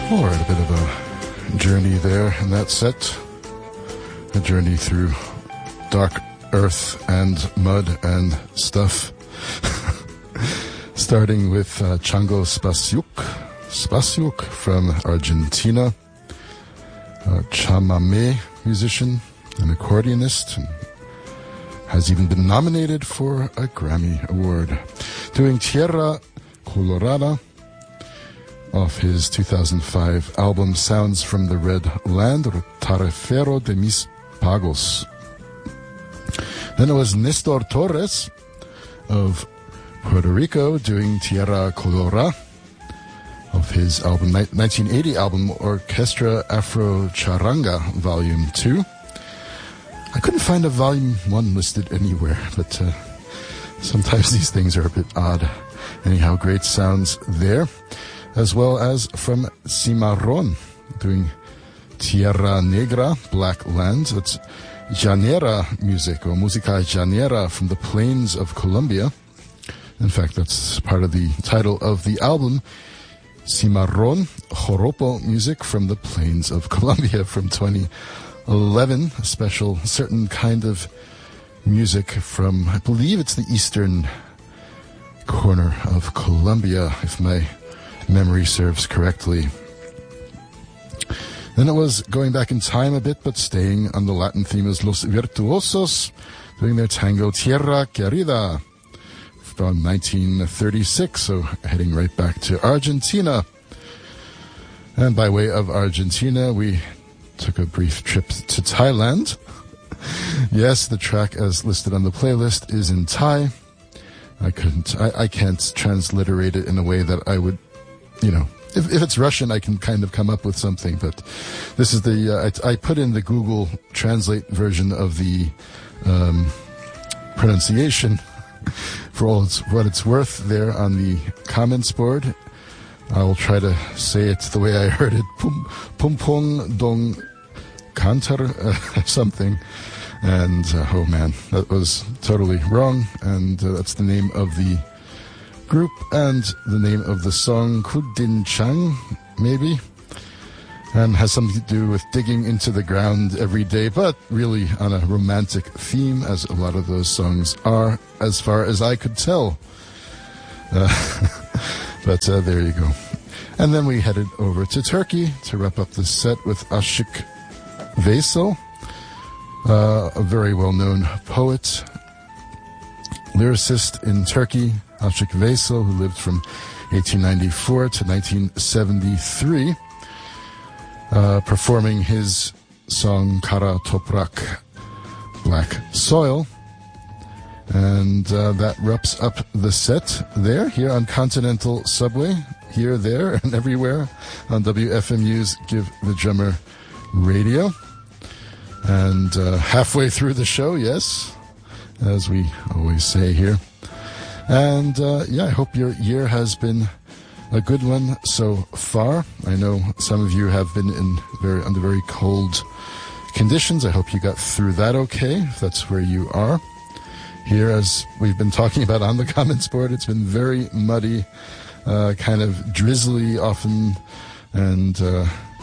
All right, a bit of a journey there in that set. A journey through dark earth and mud and stuff. Starting with Chango Spasiuk from Argentina. A chamamé musician, an accordionist, and has even been nominated for a Grammy Award. Doing Tierra Colorada off his 2005 album Sounds from the Red Land, Tarefero de mis Pagos. Then it was Nestor Torres of Puerto Rico doing Tierra Colorada of his album 1980 album Orchestra Afro Charanga Volume 2. I couldn't find a Volume 1 listed anywhere, but sometimes these things are a bit odd. Anyhow, great sounds there. As well as from Cimarron, doing Tierra Negra, Black Land. That's Llanera music, or Música Llanera from the plains of Colombia. In fact, that's part of the title of the album. Cimarron, Joropo music from the plains of Colombia from 2011. A special, certain kind of music from, I believe it's the eastern corner of Colombia, if my memory serves correctly. Then it was going back in time a bit, but staying on the Latin theme, as Los Virtuosos doing their tango Tierra Querida from 1936, so heading right back to Argentina. And by way of Argentina, we took a brief trip to Thailand. Yes, the track as listed on the playlist is in Thai. I can't transliterate it in a way that I would, if it's Russian, I can kind of come up with something, but this is I put in the Google Translate version of the pronunciation for what it's worth there on the comments board. I will try to say it the way I heard it. Pumpong dong kantar, something. And, oh man, that was totally wrong. And that's the name of the group and the name of the song, Kudin Chang, maybe. And has something to do with digging into the ground every day, but really on a romantic theme, as a lot of those songs are, as far as I could tell. But there you go. And then we headed over to Turkey to wrap up the set with Aşık Veysel. A very well-known poet, lyricist in Turkey, Aşık Veysel, who lived from 1894 to 1973, performing his song Kara Toprak, Black Soil. And that wraps up the set there, here on Continental Subway, here, there, and everywhere on WFMU's Give the Drummer Radio. And halfway through the show, yes, as we always say here. And I hope your year has been a good one so far. I know some of you have been under very cold conditions. I hope you got through that okay, if that's where you are. Here, as we've been talking about on the comments board, it's been very muddy, kind of drizzly often, and a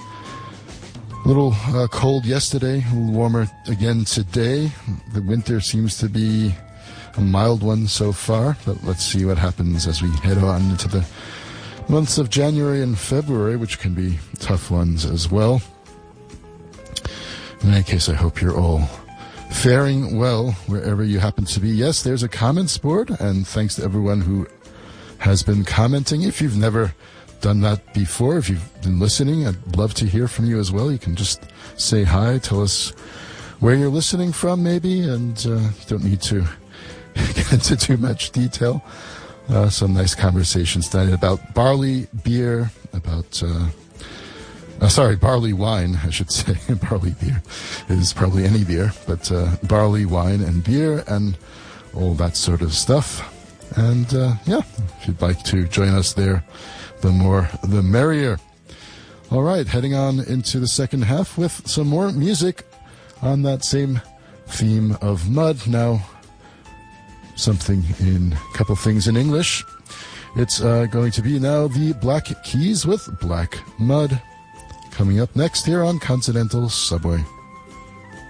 little cold yesterday, a little warmer again today. The winter seems to be a mild one so far, but let's see what happens as we head on into the months of January and February, which can be tough ones as well. In any case, I hope you're all faring well wherever you happen to be. Yes, there's a comments board, and thanks to everyone who has been commenting. If you've never done that before, if you've been listening, I'd love to hear from you as well. You can just say hi, tell us where you're listening from maybe, and you don't need to get into too much detail. Some nice conversations tonight about barley beer, about barley wine, I should say. Barley beer is probably any beer, but barley wine and beer and all that sort of stuff. And if you'd like to join us there, the more the merrier. All right, heading on into the second half with some more music on that same theme of mud. Now, a couple things in English. It's going to be now the Black Keys with Black Mud. coming up next here on Continental Subway.